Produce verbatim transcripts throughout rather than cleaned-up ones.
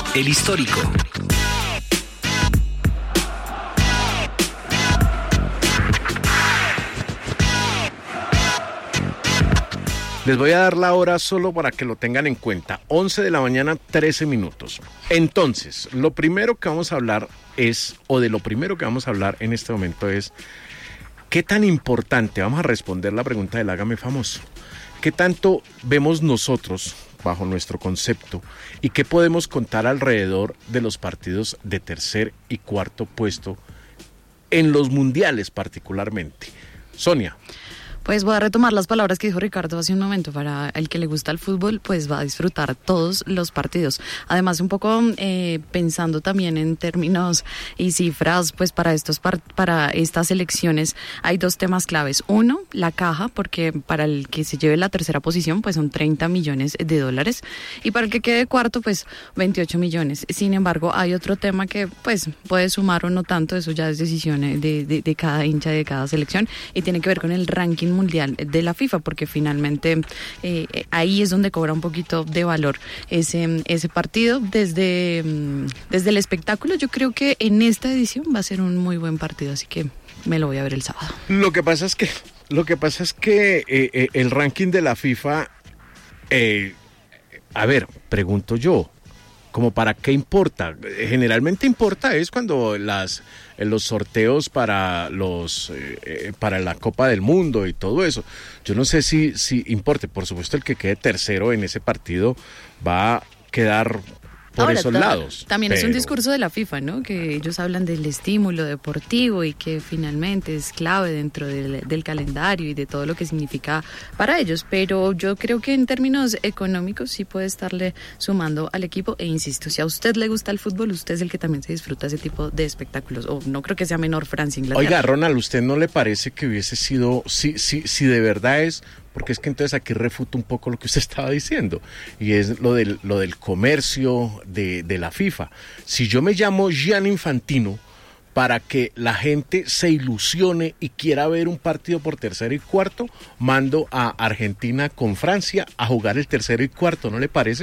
El Histórico. Les voy a dar la hora solo para que lo tengan en cuenta. once de la mañana, trece minutos. Entonces, lo primero que vamos a hablar es, o de lo primero que vamos a hablar en este momento es, ¿qué tan importante? Vamos a responder la pregunta del Hágame Famoso. ¿Qué tanto vemos nosotros bajo nuestro concepto y qué podemos contar alrededor de los partidos de tercer y cuarto puesto en los mundiales particularmente? Sonia. Pues voy a retomar las palabras que dijo Ricardo hace un momento. Para el que le gusta el fútbol, pues va a disfrutar todos los partidos. Además, un poco eh, pensando también en términos y cifras, pues para estos par- para estas elecciones hay dos temas claves. Uno, la caja, porque para el que se lleve la tercera posición, pues son treinta millones de dólares. Y para el que quede cuarto, pues veintiocho millones. Sin embargo, hay otro tema que pues puede sumar o no tanto, eso ya es decisión de, de, de cada hincha, de cada selección, y tiene que ver con el ranking mundial de la FIFA, porque finalmente eh, ahí es donde cobra un poquito de valor ese, ese partido. Desde, desde el espectáculo, yo creo que en esta edición va a ser un muy buen partido, así que me lo voy a ver el sábado. Lo que pasa es que, lo que pasa es que eh, eh, el ranking de la FIFA, eh, a ver, pregunto yo, ¿como para qué importa? Generalmente importa es cuando las los sorteos para los eh, para la Copa del Mundo y todo eso. Yo no sé si si importe. Por supuesto, el que quede tercero en ese partido va a quedar por Ahora, esos ta- lados. También pero... es un discurso de la FIFA, ¿no? Que ellos hablan del estímulo deportivo y que finalmente es clave dentro del, del calendario y de todo lo que significa para ellos. Pero yo creo que en términos económicos sí puede estarle sumando al equipo. E insisto, si a usted le gusta el fútbol, usted es el que también se disfruta ese tipo de espectáculos. O no creo que sea menor Francia, Inglaterra. Oiga, Ronald, ¿usted no le parece que hubiese sido, si, si, si de verdad es... Porque es que entonces aquí refuta un poco lo que usted estaba diciendo, y es lo del, lo del comercio de, de la FIFA. Si yo me llamo Gianni Infantino, para que la gente se ilusione y quiera ver un partido por tercero y cuarto, mando a Argentina con Francia a jugar el tercero y cuarto, ¿no le parece?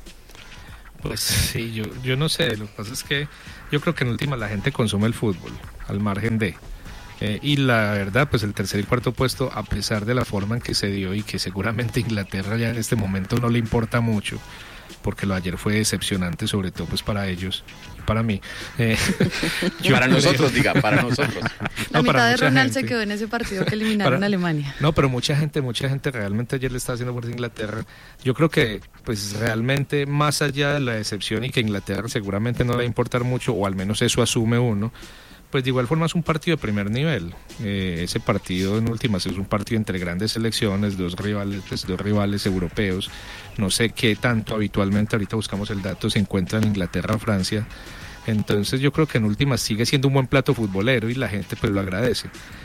Pues sí, yo, yo no sé, lo que pasa es que yo creo que en última la gente consume el fútbol, al margen de... Eh, y la verdad, pues el tercer y cuarto puesto, a pesar de la forma en que se dio y que seguramente Inglaterra ya en este momento no le importa mucho, porque lo de ayer fue decepcionante, sobre todo pues para ellos y para mí. Eh, yo para nosotros, diga, para nosotros. La no, mitad de Ronald gente. se quedó en ese partido que eliminaron para, a Alemania. No, pero mucha gente, mucha gente realmente ayer le está haciendo fuerza a Inglaterra. Yo creo que pues realmente más allá de la decepción y que Inglaterra seguramente no le va a importar mucho, o al menos eso asume uno, pues de igual forma es un partido de primer nivel. Eh, ese partido en últimas es un partido entre grandes selecciones, dos rivales, pues, dos rivales europeos. No sé qué tanto habitualmente, ahorita buscamos el dato, se encuentran Inglaterra o Francia. Entonces yo creo que en últimas sigue siendo un buen plato futbolero y la gente pues lo agradece.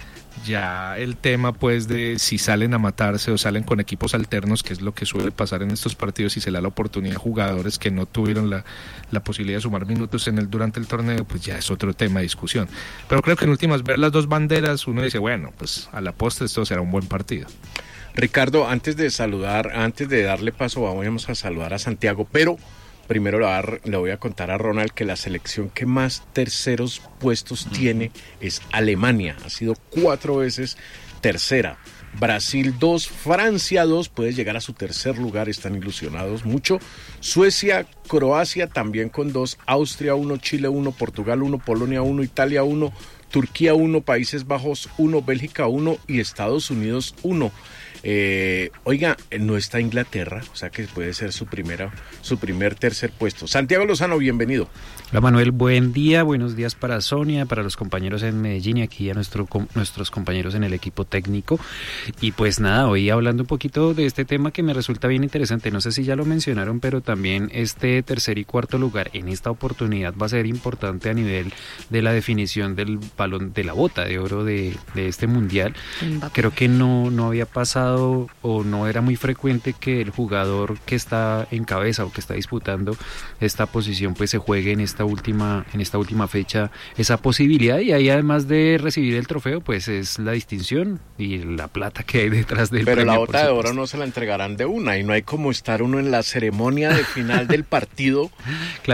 Ya el tema pues de si salen a matarse o salen con equipos alternos, que es lo que suele pasar en estos partidos, y se le da la oportunidad a jugadores que no tuvieron la, la posibilidad de sumar minutos en el durante el torneo, pues ya es otro tema de discusión. Pero creo que en últimas ver las dos banderas uno dice, bueno, pues a la postre esto será un buen partido. Ricardo, antes de saludar, antes de darle paso, vamos a saludar a Santiago, pero primero le voy, a, le voy a contar a Ronald que la selección que más terceros puestos tiene es Alemania. Ha sido cuatro veces tercera. Brasil dos, Francia dos, puede llegar a su tercer lugar, están ilusionados mucho. Suecia, Croacia también con dos, Austria uno, Chile uno, Portugal uno, Polonia uno, Italia uno, Turquía uno, Países Bajos uno, Bélgica uno y Estados Unidos uno. Eh, oiga, no está Inglaterra, o sea que puede ser su primera, su primer tercer puesto. Santiago Lozano, bienvenido. Hola Manuel, buen día, buenos días para Sonia, para los compañeros en Medellín y aquí a nuestro, nuestros compañeros en el equipo técnico. Y pues nada, hoy hablando un poquito de este tema que me resulta bien interesante, no sé si ya lo mencionaron, pero también este tercer y cuarto lugar en esta oportunidad va a ser importante a nivel de la definición del balón, de la bota de oro de, de este mundial. Creo que no, no había pasado o no era muy frecuente que el jugador que está en cabeza o que está disputando esta posición pues se juegue en esta última en esta última fecha esa posibilidad, y ahí además de recibir el trofeo pues es la distinción y la plata que hay detrás del pero premio. Pero la bota de oro no se la entregarán de una y no hay como estar uno en la ceremonia de final del partido. Claro.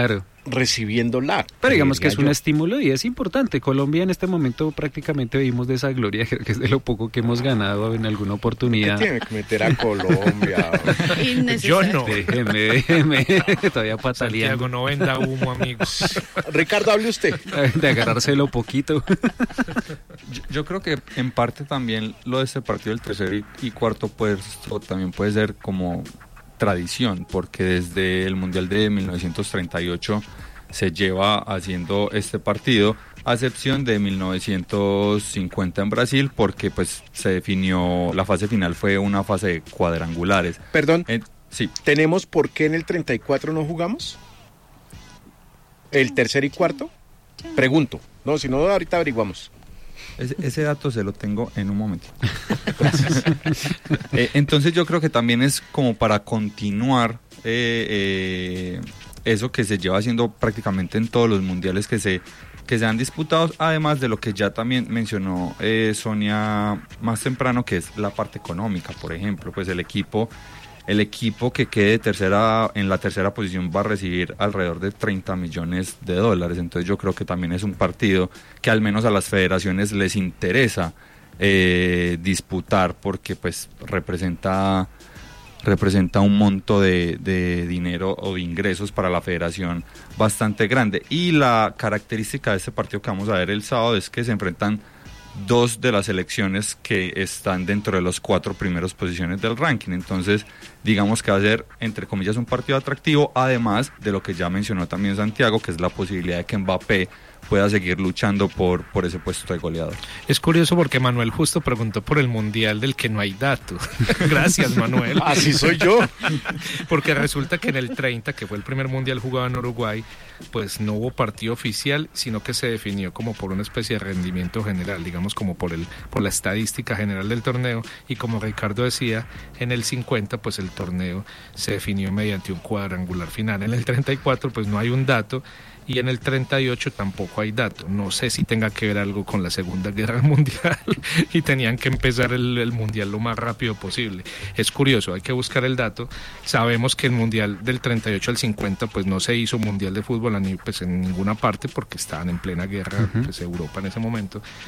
recibiéndola. Pero digamos que es yo. un estímulo y es importante. Colombia en este momento prácticamente vivimos de esa gloria, que es de lo poco que hemos ganado en alguna oportunidad. ¿Qué tiene que meter a Colombia? Yo no. Déjeme, déjeme, todavía pataleando. Santiago, no venda humo, amigos. Ricardo, hable usted. De agarrárselo poquito. Yo, yo creo que en parte también lo de este partido del tercer y, y cuarto puesto también puede ser como tradición, porque desde el Mundial de mil novecientos treinta y ocho se lleva haciendo este partido, a excepción de mil novecientos cincuenta en Brasil, porque pues se definió, la fase final fue una fase de cuadrangulares. Perdón, En, sí. ¿tenemos por qué en el treinta y cuatro no jugamos? ¿El tercer y cuarto? Pregunto. No, si no, ahorita averiguamos. Ese, ese dato se lo tengo en un momento. Gracias. eh, entonces yo creo que también es como para continuar eh, eh, eso que se lleva haciendo prácticamente en todos los mundiales que se, que se han disputado, además de lo que ya también mencionó eh, Sonia más temprano, que es la parte económica. Por ejemplo, pues el equipo... El equipo que quede tercera en la tercera posición va a recibir alrededor de treinta millones de dólares. Entonces yo creo que también es un partido que al menos a las federaciones les interesa eh, disputar, porque pues representa, representa un monto de, de dinero o de ingresos para la federación bastante grande. Y la característica de este partido que vamos a ver el sábado es que se enfrentan dos de las selecciones que están dentro de los cuatro primeros posiciones del ranking. Entonces, digamos que va a ser, entre comillas, un partido atractivo, además de lo que ya mencionó también Santiago, que es la posibilidad de que Mbappé pueda seguir luchando por, por ese puesto de goleador. Es curioso porque Manuel justo preguntó por el mundial del que no hay dato. Gracias, Manuel. Así soy yo. Porque resulta que en el treinta, que fue el primer mundial jugado en Uruguay, pues no hubo partido oficial, sino que se definió como por una especie de rendimiento general, digamos como por el por la estadística general del torneo. Y como Ricardo decía, en el cincuenta pues el torneo se definió mediante un cuadrangular final. En el treinta y cuatro pues no hay un dato, y en el treinta y ocho tampoco hay dato. No sé si tenga que ver algo con la Segunda Guerra Mundial y tenían que empezar el, el mundial lo más rápido posible. Es curioso, hay que buscar el dato. Sabemos que el mundial del treinta y ocho al cincuenta pues no se hizo mundial de fútbol ni, pues, en ninguna parte, porque estaban en plena guerra, uh-huh. pues Europa en ese momento.